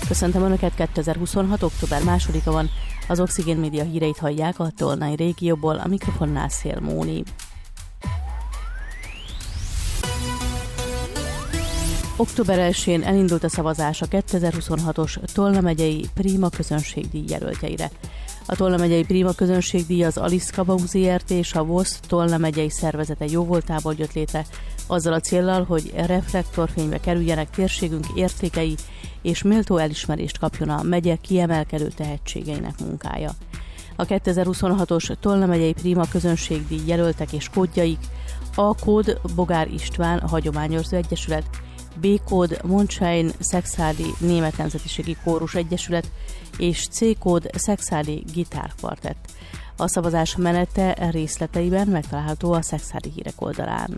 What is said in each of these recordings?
Köszöntöm Önöket, 2026. október 2-a van, az Oxigén Média híreit hallják a Tolnai régióból, a mikrofonnál Szél Móni. Október 1-én elindult a szavazás a 2026-os Tolna megyei Prima közönségdíj jelöltjeire. A Tolna megyei Prima közönségdíj az Alice Kabahu Zrt. És a VOSZ Tolna megyei szervezete jóvoltából jött létre, azzal a céllal, hogy reflektorfénybe kerüljenek térségünk értékei, és méltó elismerést kapjon a megye kiemelkedő tehetségeinek munkája. A 2026-os Tolna megyei Prima közönségdíj jelöltek és kódjaik: A kód Bogár István, a Hagyományőrző Egyesület, B kód Mondschein Szexádi Német Nemzetiségi Kórus Egyesület, és C kód Szexádi Gitárkvartett. A szavazás menete részleteiben megtalálható a Szexádi hírek oldalán.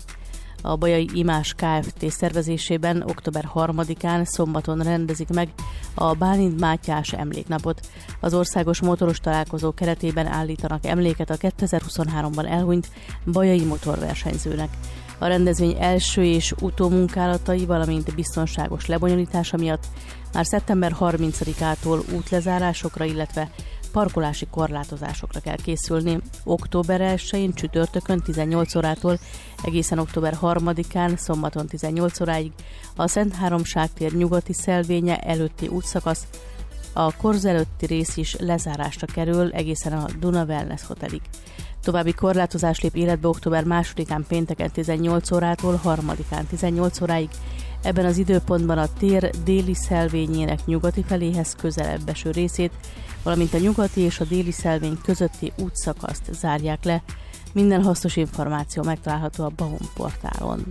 A Bajai Imás Kft. Szervezésében október 3-án szombaton rendezik meg a Bálint Mátyás emléknapot. Az országos motoros találkozó keretében állítanak emléket a 2023-ban elhunyt bajai motorversenyzőnek. A rendezvény első és utómunkálatai, valamint biztonságos lebonyolítása miatt már szeptember 30-ától útlezárásokra, illetve parkolási korlátozásokra kell készülni. Október 1-én csütörtökön 18 órától egészen október 3-án szombaton 18 óráig a Szent Háromság tér nyugati szelvénye előtti útszakasz, a Korz előtti rész is lezárásra kerül egészen a Duna Wellness Hotelig. További korlátozás lép életbe október 2-án pénteken 18 órától 3-án 18 óráig. Ebben az időpontban a tér déli szelvényének nyugati feléhez közelebb eső részét, valamint a nyugati és a déli szelvény közötti útszakaszt zárják le. Minden hasznos információ megtalálható a Bahon portálon.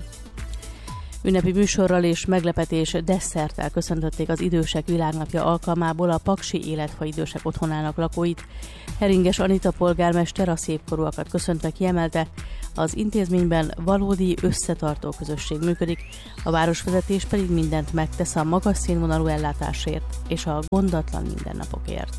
Ünnepi műsorral és meglepetés desszerttel köszöntötték az Idősek Világnapja alkalmából a Paksi Életfa Idősek Otthonának lakóit. Heringes Anita polgármester a szépkorúakat köszöntve kiemelte, az intézményben valódi összetartó közösség működik, a városvezetés pedig mindent megtesz a magas színvonalú ellátásért és a gondatlan mindennapokért.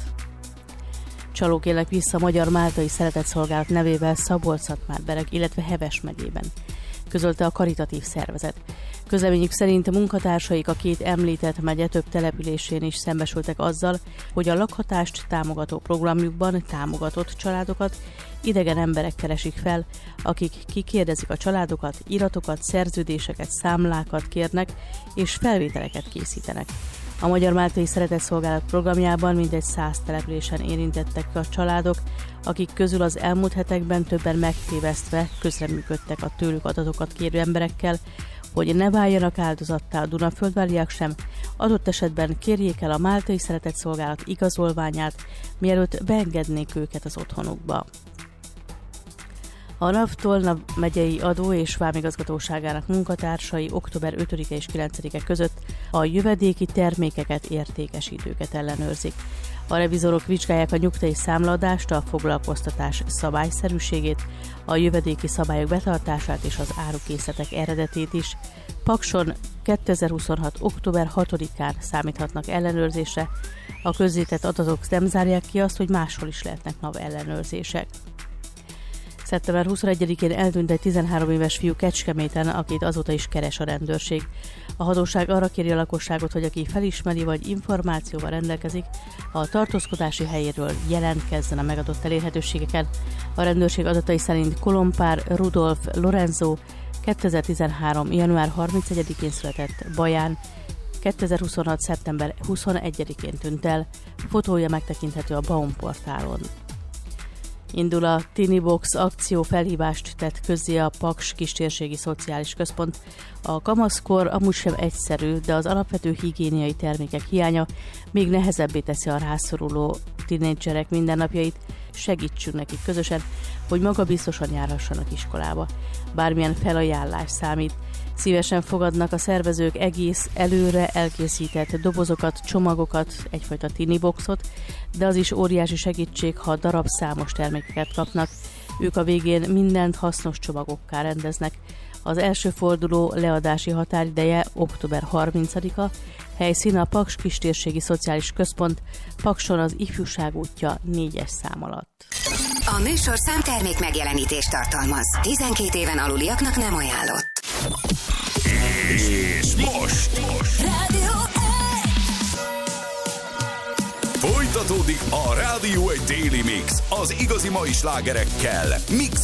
Csalók élnek vissza a Magyar Máltai Szeretetszolgálat nevével Szabolcs-Szatmár-Bereg, illetve Heves megyében, közölte a karitatív szervezet. Közleményük szerint munkatársaik a két említett megye több településén is szembesültek azzal, hogy a lakhatást támogató programjukban támogatott családokat idegen emberek keresik fel, akik kikérdezik a családokat, iratokat, szerződéseket, számlákat kérnek és felvételeket készítenek. A Magyar Máltai Szeretetszolgálat programjában mintegy 100 településen érintettek a családok, akik közül az elmúlt hetekben többen megtévesztve közreműködtek a tőlük adatokat kérő emberekkel, hogy ne váljanak áldozattá a Dunaföldváliak sem, adott esetben kérjék el a Máltai Szeretetszolgálat igazolványát, mielőtt beengednék őket az otthonukba. A NAV Tolna megyei adó- és vámigazgatóságának munkatársai október 5-e és 9-e között a jövedéki termékeket, értékesítőket ellenőrzik. A revizorok vizsgálják a nyugdíj számlaadást, a foglalkoztatás szabályszerűségét, a jövedéki szabályok betartását és az árukészletek eredetét is. Pakson 2026. október 6-án számíthatnak ellenőrzésre. A közzétett adatok nem zárják ki azt, hogy máshol is lehetnek NAV ellenőrzések. Szeptember 21-én eltűnt egy 13 éves fiú Kecskeméten, akit azóta is keres a rendőrség. A hatóság arra kéri a lakosságot, hogy aki felismeri vagy információval rendelkezik, a tartózkodási helyéről jelentkezzen a megadott elérhetőségeken. A rendőrség adatai szerint Kolompár Rudolf Lorenzo 2013. január 31-én született Baján, 2026. szeptember 21-én tűnt el. Fotója megtekinthető a Bahon portálon. Indul a Tini Box akció, felhívást tett közzé a Paks Kistérségi Szociális Központ. A kamaszkor amúgy sem egyszerű, de az alapvető higiéniai termékek hiánya még nehezebbé teszi a rászoruló tinédzserek mindennapjait. Segítsünk nekik közösen, hogy magabiztosan járhassanak iskolába. Bármilyen felajánlás számít. Szívesen fogadnak a szervezők egész előre elkészített dobozokat, csomagokat, egyfajta tini boxot, de az is óriási segítség, ha darabszámos termékeket kapnak. Ők a végén mindent hasznos csomagokká rendeznek. Az első forduló leadási határideje október 30-a, helyszín a Paks Kistérségi Szociális Központ, Pakson az Ifjúság útja 4-es szám alatt. A műsorszám termék megjelenítést tartalmaz. 12 éven aluliaknak nem ajánlott. És most! Rádió Folytatódik a Rádió egy Daily Mix, az igazi mai slágerekkel. Mix